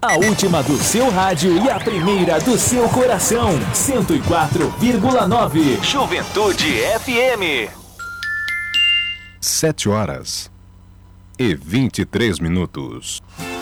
A última do seu rádio e a primeira do seu coração. 104,9. Juventude FM. 7 horas e 23 minutos.